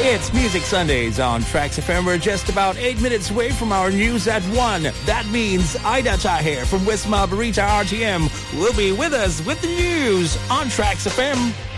It's Music Sundays on Tracks FM. We're just about 8 minutes away from our news at 1. That means Ida Tahir from West Margarita RTM will be with us with the news on Tracks FM.